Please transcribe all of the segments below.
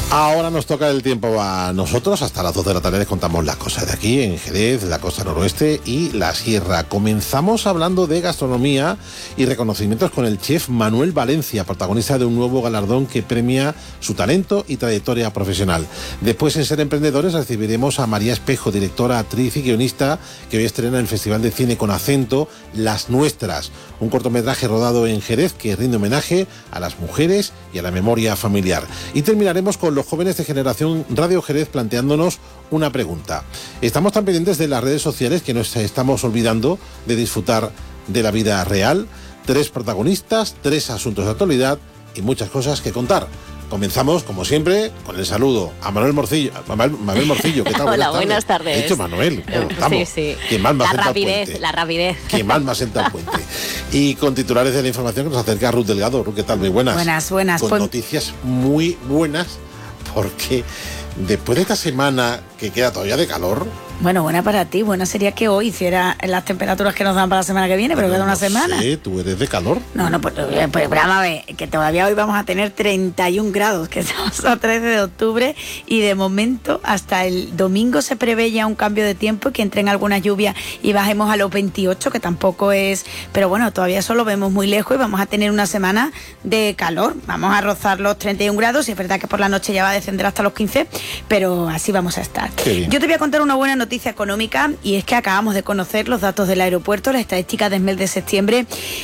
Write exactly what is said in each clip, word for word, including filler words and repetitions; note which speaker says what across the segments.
Speaker 1: Ahora nos toca el tiempo a nosotros. Hasta las doce de la tarde les contamos las cosas de aquí, en Jerez, la costa noroeste y la sierra. Comenzamos hablando de gastronomía y reconocimientos con el chef Manuel Valencia, protagonista de un nuevo galardón que premia su talento y trayectoria profesional. Después, en Ser Emprendedores, recibiremos a María Espejo, directora, actriz y guionista, que hoy estrena el Festival de Cine con Acento Las Nuestras, un cortometraje rodado en Jerez que rinde homenaje a las mujeres y a la memoria familiar. Y terminaremos con los jóvenes de Generación Radio Jerez planteándonos una pregunta. Estamos tan pendientes de las redes sociales que nos estamos olvidando de disfrutar de la vida real. Tres protagonistas, tres asuntos de actualidad y muchas cosas que contar. Comenzamos, como siempre, con el saludo a Manuel Morcillo. Manuel, Manuel Morcillo, ¿qué tal?
Speaker 2: Hola, buenas tardes.
Speaker 1: He dicho Manuel. Bueno,
Speaker 2: sí, sí.
Speaker 1: ¿Quién más me
Speaker 2: la
Speaker 1: asenta
Speaker 2: rapidez,
Speaker 1: el puente?
Speaker 2: La rapidez.
Speaker 1: ¿Quién más me asenta el puente? Y con titulares de la información que nos acerca Ruth Delgado. Ruth, ¿qué tal? Muy buenas.
Speaker 3: Buenas, buenas.
Speaker 1: Con
Speaker 3: pues...
Speaker 1: noticias muy buenas, porque después de esta semana que queda todavía de calor...
Speaker 3: Bueno, buena para ti. Buena sería que hoy hiciera las temperaturas que nos dan para la semana que viene, pero, pero queda una
Speaker 1: no
Speaker 3: semana.
Speaker 1: Sí, ¿tú eres de calor?
Speaker 3: No, no, pues, pues vamos a ver, que todavía hoy vamos a tener treinta y un grados, que estamos a trece de octubre, y de momento hasta el domingo se prevé ya un cambio de tiempo, que entren algunas lluvias y bajemos a los veintiocho, que tampoco es... Pero bueno, todavía eso lo vemos muy lejos y vamos a tener una semana de calor. Vamos a rozar los treinta y un grados, y es verdad que por la noche ya va a descender hasta los quince, pero así vamos a estar. Yo te voy a contar una buena noticia noticia económica, y es que acabamos de conocer los datos del aeropuerto, las estadísticas del mes de septiembre,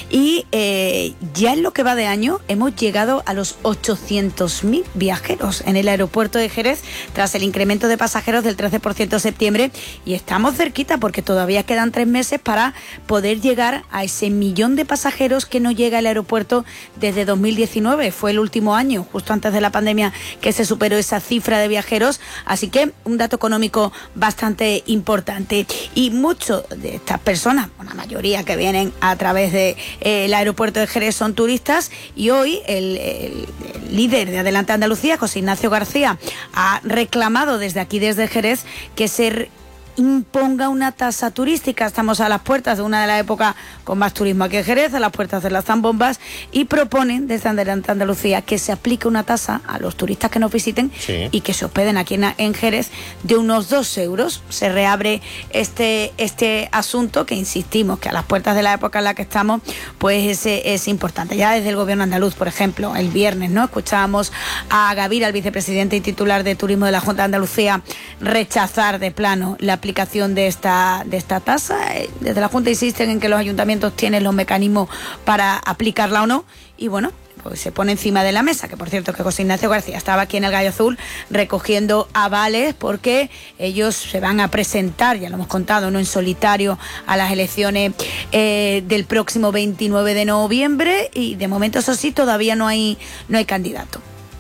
Speaker 3: y eh, ya en lo que va de año hemos llegado a los ochocientos mil viajeros en el aeropuerto de Jerez, tras el incremento de pasajeros del trece por ciento en septiembre, y estamos cerquita porque todavía quedan tres meses para poder llegar a ese millón de pasajeros que no llega al aeropuerto desde dos mil diecinueve. Fue el último año, justo antes de la pandemia, que se superó esa cifra de viajeros, así que un dato económico bastante importante. Y muchos de estas personas, una mayoría que vienen a través del de, eh, aeropuerto de Jerez, son turistas, y hoy el, el, el líder de Adelante Andalucía, José Ignacio García, ha reclamado desde aquí, desde Jerez, que se imponga una tasa turística. Estamos a las puertas de una de las épocas con más turismo aquí en Jerez, a las puertas de las zambombas, y proponen desde Adelante Andalucía que se aplique una tasa a los turistas que nos visiten, sí, y que se hospeden aquí en, en Jerez, de unos dos euros. Se reabre este, este asunto, que insistimos que a las puertas de la época en la que estamos, pues es, es importante. Ya desde el gobierno andaluz, por ejemplo, el viernes, ¿no?, escuchábamos a Gavira, el vicepresidente y titular de Turismo de la Junta de Andalucía, rechazar de plano la aplicación de esta, de esta tasa. Desde la Junta insisten en que los ayuntamientos tienen los mecanismos para aplicarla o no, y bueno, pues se pone encima de la mesa, que por cierto que José Ignacio García estaba aquí en el Gallo Azul recogiendo avales, porque ellos se van a presentar, ya lo hemos contado, no en solitario, a las elecciones eh, del próximo veintinueve de noviembre, y de momento, eso sí, todavía no hay, no hay candidato.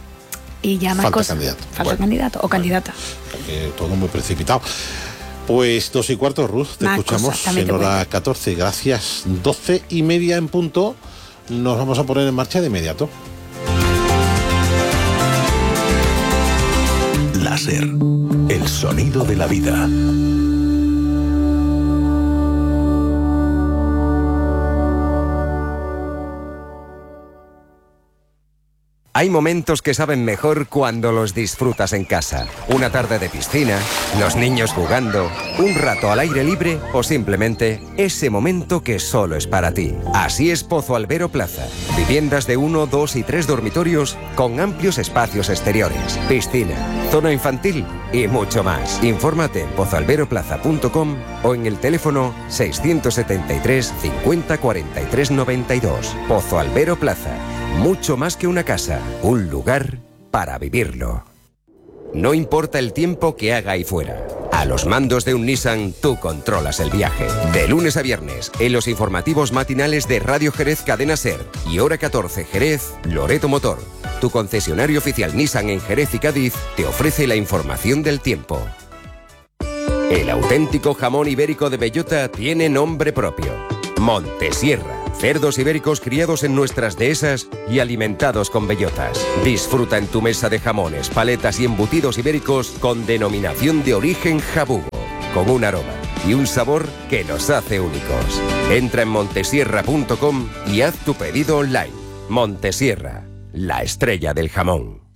Speaker 3: Y ya más
Speaker 1: falta
Speaker 3: cosas.
Speaker 1: Candidato.
Speaker 3: Falta
Speaker 1: bueno,
Speaker 3: candidato o
Speaker 1: bueno,
Speaker 3: candidata.
Speaker 1: Porque todo muy precipitado. Pues dos y cuarto, Ruth, te
Speaker 3: Más
Speaker 1: escuchamos
Speaker 3: cosas,
Speaker 1: en hora catorce. Gracias. Doce y media en punto. Nos vamos a poner en marcha de inmediato.
Speaker 4: Láser, el sonido de la vida.
Speaker 5: Hay momentos que saben mejor cuando los disfrutas en casa. Una tarde de piscina, los niños jugando, un rato al aire libre o simplemente ese momento que solo es para ti. Así es Pozo Albero Plaza. Viviendas de uno, dos y tres dormitorios con amplios espacios exteriores, piscina, zona infantil y mucho más. Infórmate en pozo albero plaza punto com o en el teléfono seiscientos setenta y tres cincuenta cuarenta y tres noventa y dos. Pozo Albero Plaza. Mucho más que una casa, un lugar para vivirlo. No importa el tiempo que haga ahí fuera. A los mandos de un Nissan, tú controlas el viaje. De lunes a viernes, en los informativos matinales de Radio Jerez Cadena Ser y Hora catorce Jerez, Loreto Motor, tu concesionario oficial Nissan en Jerez y Cádiz, te ofrece la información del tiempo. El auténtico jamón ibérico de bellota tiene nombre propio: Montesierra. Cerdos ibéricos criados en nuestras dehesas y alimentados con bellotas. Disfruta en tu mesa de jamones, paletas y embutidos ibéricos con denominación de origen jabugo, con un aroma y un sabor que los hace únicos. Entra en montesierra punto com y haz tu pedido online. Montesierra, la estrella del jamón.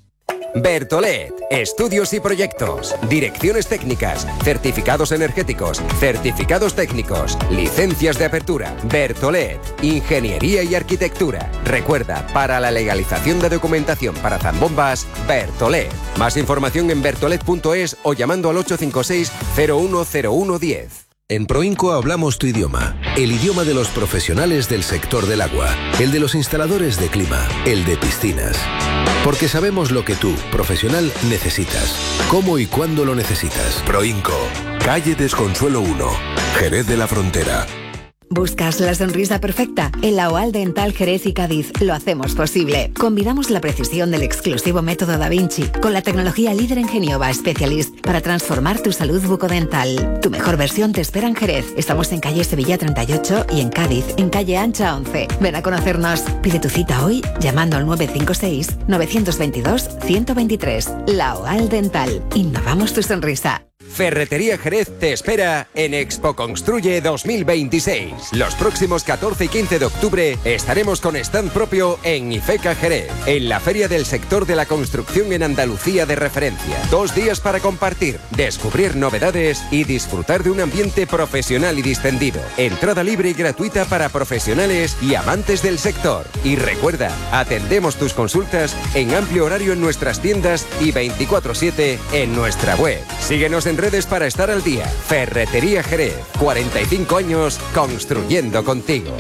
Speaker 5: Bertolet, estudios y proyectos, direcciones técnicas, certificados energéticos, certificados técnicos, licencias de apertura. Bertolet, ingeniería y arquitectura. Recuerda, para la legalización de documentación para zambombas, Bertolet. Más información en bertolet punto es o llamando al ocho cinco seis cero uno cero uno uno cero.
Speaker 4: En Proinco hablamos tu idioma, el idioma de los profesionales del sector del agua, el de los instaladores de clima, el de piscinas. Porque sabemos lo que tú, profesional, necesitas, cómo y cuándo lo necesitas. Proinco, calle Desconsuelo uno, Jerez de la Frontera.
Speaker 2: ¿Buscas la sonrisa perfecta? En la OAL Dental Jerez y Cádiz lo hacemos posible. Combinamos la precisión del exclusivo método Da Vinci con la tecnología líder en Genioba Specialist para transformar tu salud bucodental. Tu mejor versión te espera en Jerez. Estamos en calle Sevilla treinta y ocho y en Cádiz, en calle Ancha once. Ven a conocernos. Pide tu cita hoy llamando al nueve cinco seis nueve dos dos uno cero dos tres. La OAL Dental. Innovamos tu sonrisa.
Speaker 5: Ferretería Jerez te espera en Expo Construye dos mil veintiséis. Los próximos catorce y quince de octubre estaremos con stand propio en IFECA Jerez, en la feria del sector de la construcción en Andalucía de referencia. Dos días para compartir, descubrir novedades y disfrutar de un ambiente profesional y distendido. Entrada libre y gratuita para profesionales y amantes del sector. Y recuerda, atendemos tus consultas en amplio horario en nuestras tiendas y veinticuatro siete en nuestra web. Síguenos en redes para estar al día. Ferretería Jerez, cuarenta y cinco años construyendo contigo.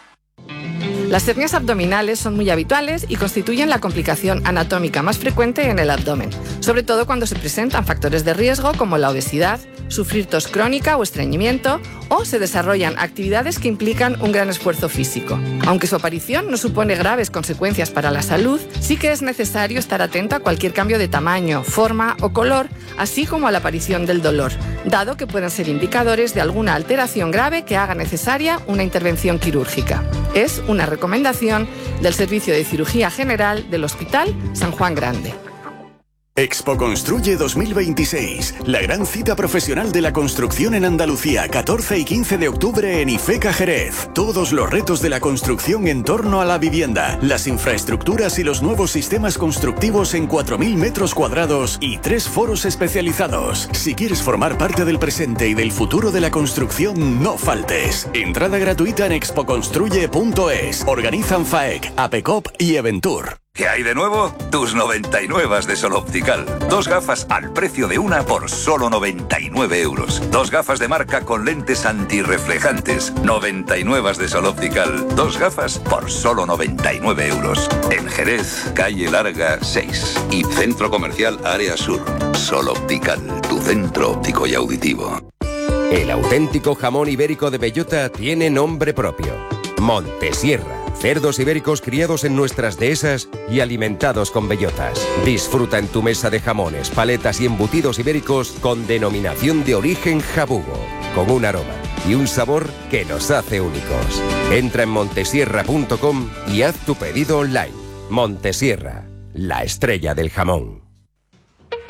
Speaker 6: Las hernias abdominales son muy habituales y constituyen la complicación anatómica más frecuente en el abdomen, sobre todo cuando se presentan factores de riesgo como la obesidad, sufrir tos crónica o estreñimiento, o se desarrollan actividades que implican un gran esfuerzo físico. Aunque su aparición no supone graves consecuencias para la salud, sí que es necesario estar atento a cualquier cambio de tamaño, forma o color, así como a la aparición del dolor, dado que pueden ser indicadores de alguna alteración grave que haga necesaria una intervención quirúrgica. Es una recomendación del Servicio de Cirugía General del Hospital San Juan Grande.
Speaker 7: Expo Construye dos mil veintiséis, la gran cita profesional de la construcción en Andalucía, catorce y quince de octubre en IFECA Jerez. Todos los retos de la construcción en torno a la vivienda, las infraestructuras y los nuevos sistemas constructivos en cuatro mil metros cuadrados y tres foros especializados. Si quieres formar parte del presente y del futuro de la construcción, no faltes. Entrada gratuita en expo construye punto es. Organizan FAEC, APECOP y Eventur.
Speaker 8: ¿Qué hay de nuevo? Tus noventa y nueve de Sol Optical. Dos gafas al precio de una por solo noventa y nueve euros. Dos gafas de marca con lentes antirreflejantes. noventa y nueve de Sol Optical. Dos gafas por solo noventa y nueve euros. En Jerez, calle Larga seis. Y Centro Comercial Área Sur. Sol Optical, tu centro óptico y auditivo.
Speaker 5: El auténtico jamón ibérico de bellota tiene nombre propio. Montesierra. Cerdos ibéricos criados en nuestras dehesas y alimentados con bellotas. Disfruta en tu mesa de jamones, paletas y embutidos ibéricos con denominación de origen jabugo, con un aroma y un sabor que nos hace únicos. Entra en montesierra punto com y haz tu pedido online. Montesierra, la estrella del jamón.